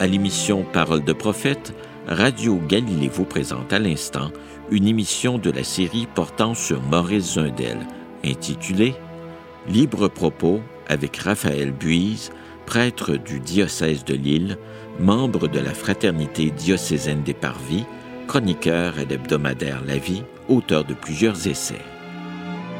À l'émission Paroles de prophète, Radio Galilée vous présente à l'instant une émission de la série portant sur Maurice Zundel, intitulée « Libre propos » avec Raphaël Buise, prêtre du diocèse de Lille, membre de la Fraternité diocésaine des Parvis, chroniqueur à l'hebdomadaire La Vie, auteur de plusieurs essais.